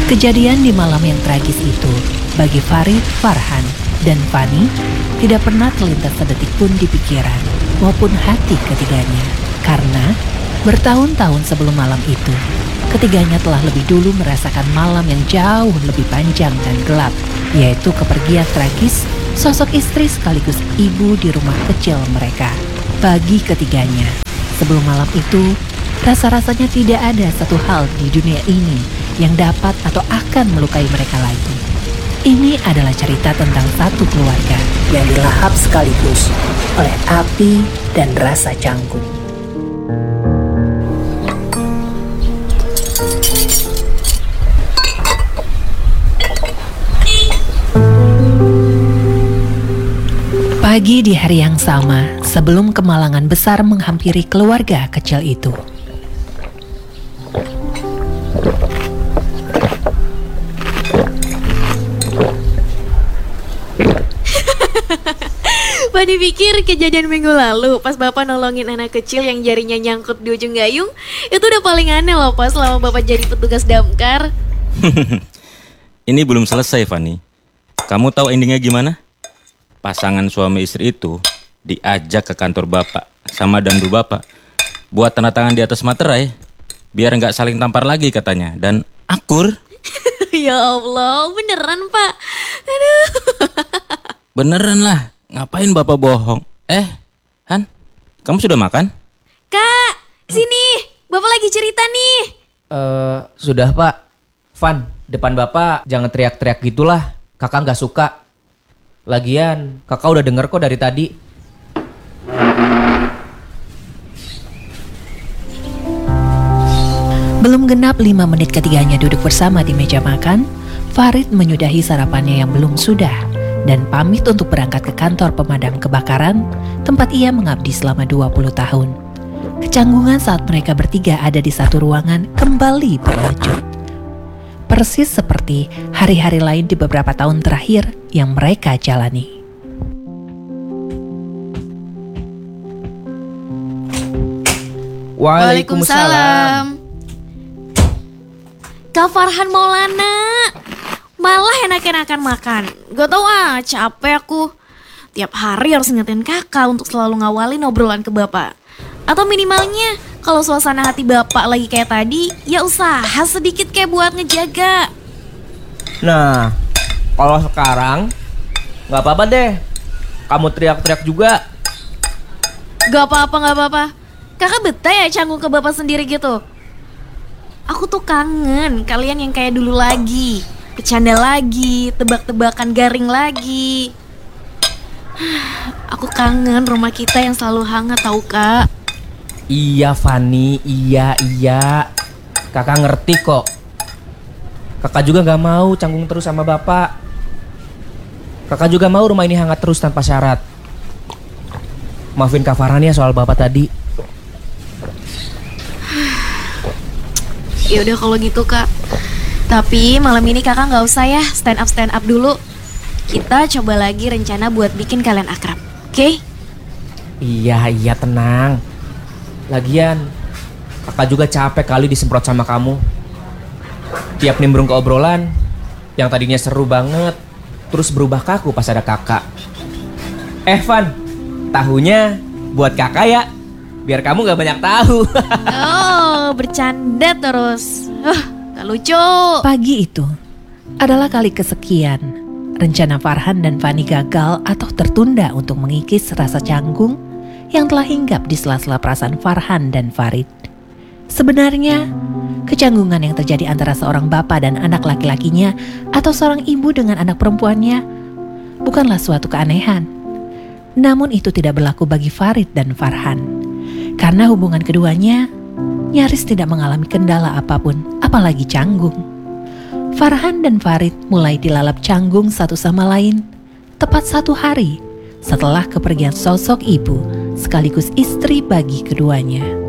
Kejadian di malam yang tragis itu bagi Farid, Farhan, dan Fani tidak pernah terlintas sedetik pun di pikiran maupun hati ketiganya. Karena bertahun-tahun sebelum malam itu, ketiganya telah lebih dulu merasakan malam yang jauh lebih panjang dan gelap, yaitu kepergian tragis sosok istri sekaligus ibu di rumah kecil mereka. Bagi ketiganya, sebelum malam itu, rasa-rasanya tidak ada satu hal di dunia ini yang dapat atau akan melukai mereka lagi. Ini adalah cerita tentang satu keluarga yang dilahap sekaligus oleh api dan rasa canggung. Pagi di hari yang sama, sebelum kemalangan besar menghampiri keluarga kecil itu. Fani pikir kejadian minggu lalu pas Bapak nolongin anak kecil yang jarinya nyangkut di ujung gayung, itu udah paling aneh loh pas selama Bapak jadi petugas damkar. Ini belum selesai, Fani. Kamu tahu endingnya gimana? Pasangan suami istri itu diajak ke kantor Bapak sama dandu Bapak buat tanda tangan di atas materai biar nggak saling tampar lagi katanya dan akur. Ya Allah, beneran Pak? Aduh. Beneran lah, ngapain Bapak bohong? Han, kamu sudah makan? Kak, sini, Bapak lagi cerita nih. Sudah Pak. Van, depan Bapak jangan teriak-teriak gitulah. Kakak nggak suka. Lagian, kakak udah denger kok dari tadi. Belum genap 5 menit ketiganya duduk bersama di meja makan, Farid menyudahi sarapannya yang belum sudah dan pamit untuk berangkat ke kantor pemadam kebakaran, tempat ia mengabdi selama 20 tahun. Kecanggungan saat mereka bertiga ada di satu ruangan kembali berlanjut. Persis seperti hari-hari lain di beberapa tahun terakhir yang mereka jalani. Waalaikumsalam. Kak Farhan Maulana, malah enak-enakan makan. Gak tau capek aku. Tiap hari harus ngingetin kakak untuk selalu ngawalin obrolan ke Bapak. Atau minimalnya kalau suasana hati Bapak lagi kayak tadi, ya usaha sedikit kayak buat ngejaga. Nah, kalau sekarang nggak apa-apa deh. Kamu teriak-teriak juga. Gak apa-apa. Kakak betah ya canggung ke Bapak sendiri gitu? Aku tuh kangen kalian yang kayak dulu lagi. Bercanda lagi, tebak-tebakan garing lagi. Aku kangen rumah kita yang selalu hangat tau Kak. Iya Fani, iya. Kakak ngerti kok. Kakak juga gak mau canggung terus sama Bapak. Kakak juga mau rumah ini hangat terus tanpa syarat. Maafin Kak Farhan ya soal Bapak tadi. Yaudah kalau gitu Kak. Tapi malam ini kakak gak usah ya stand up dulu. Kita coba lagi rencana buat bikin kalian akrab, oke? Iya tenang. Lagian kakak juga capek kali disemprot sama kamu. Tiap nimbrung ke obrolan yang tadinya seru banget terus berubah kaku pas ada kakak. Van, tahunya buat kakak ya, biar kamu gak banyak tahu. Oh, bercanda terus. Gak lucu. Pagi itu adalah kali kesekian rencana Farhan dan Fani gagal atau tertunda untuk mengikis rasa canggung yang telah hinggap di sela-sela perasaan Farhan dan Farid. Sebenarnya, kecanggungan yang terjadi antara seorang bapak dan anak laki-lakinya atau seorang ibu dengan anak perempuannya bukanlah suatu keanehan. Namun itu tidak berlaku bagi Farid dan Farhan. Karena hubungan keduanya nyaris tidak mengalami kendala apapun, apalagi canggung. Farhan dan Farid mulai dilalap canggung satu sama lain tepat 1 hari setelah kepergian sosok ibu sekaligus istri bagi keduanya.